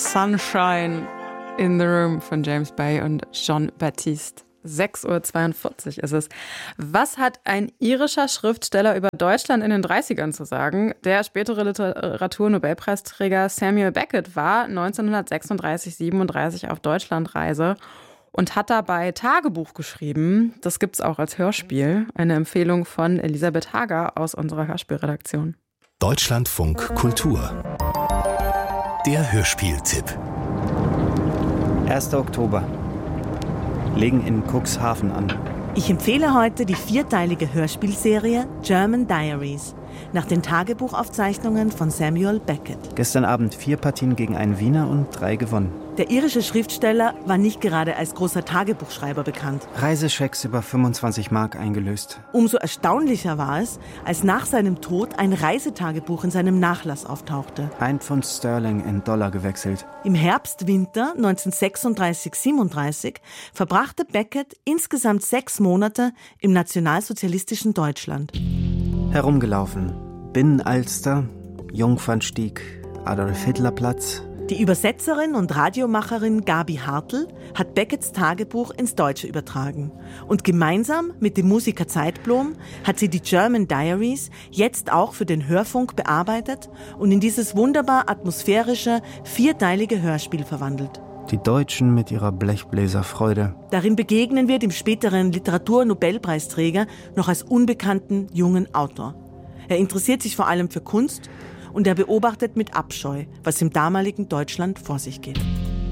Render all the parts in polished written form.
Sunshine in the Room von James Bay und Jon Batiste. 6:42 Uhr ist es. Was hat ein irischer Schriftsteller über Deutschland in den 30ern zu sagen? Der spätere Literaturnobelpreisträger Samuel Beckett war 1936/37 auf Deutschlandreise und hat dabei Tagebuch geschrieben. Das gibt's auch als Hörspiel. Eine Empfehlung von Elisabeth Hager aus unserer Hörspielredaktion. Deutschlandfunk Kultur. Der Hörspieltipp. 1. Oktober. Legen in Cuxhaven an. Ich empfehle heute die 4-teilige Hörspielserie German Diaries nach den Tagebuchaufzeichnungen von Samuel Beckett. Gestern Abend 4 Partien gegen einen Wiener und 3 gewonnen. Der irische Schriftsteller war nicht gerade als großer Tagebuchschreiber bekannt. Reisechecks über 25 Mark eingelöst. Umso erstaunlicher war es, als nach seinem Tod ein Reisetagebuch in seinem Nachlass auftauchte. 1 Pfund Sterling in Dollar gewechselt. Im Herbst-Winter 1936/37 verbrachte Beckett insgesamt 6 Monate im nationalsozialistischen Deutschland. Herumgelaufen. Binnenalster, Jungfernstieg, Adolf-Hitler-Platz. Die Übersetzerin und Radiomacherin Gabi Hartl hat Becketts Tagebuch ins Deutsche übertragen. Und gemeinsam mit dem Musiker Zeitblom hat sie die German Diaries jetzt auch für den Hörfunk bearbeitet und in dieses wunderbar atmosphärische, 4-teilige Hörspiel verwandelt. Die Deutschen mit ihrer Blechbläserfreude. Darin begegnen wir dem späteren Literaturnobelpreisträger noch als unbekannten jungen Autor. Er interessiert sich vor allem für Kunst und er beobachtet mit Abscheu, was im damaligen Deutschland vor sich geht.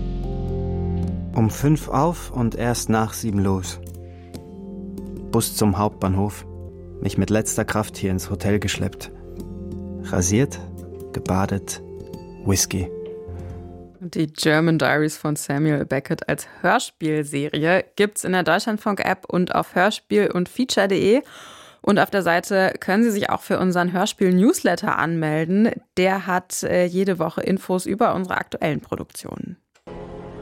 Um 5 auf und erst nach 7 los. Bus zum Hauptbahnhof. Mich mit letzter Kraft hier ins Hotel geschleppt. Rasiert, gebadet, Whisky. Die German Diaries von Samuel Beckett als Hörspielserie gibt's in der Deutschlandfunk-App und auf hörspiel- und feature.de. Und auf der Seite können Sie sich auch für unseren Hörspiel-Newsletter anmelden. Der hat jede Woche Infos über unsere aktuellen Produktionen.